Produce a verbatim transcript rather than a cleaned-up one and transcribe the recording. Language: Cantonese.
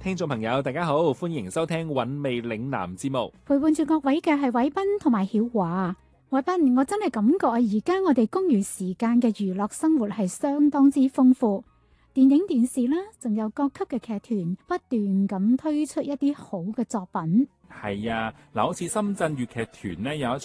聽眾朋友大家好，歡迎收聽韻味嶺南節目。 陪伴住各位嘅係偉斌同埋曉華。偉斌，我真係感覺啊，而家我哋公餘時間嘅娛樂生活係相當之豐富，電影電視啦，仲有各級嘅劇團不斷咁推出一啲好嘅作品。 係啊，嗱，好似深圳粵劇團呢有一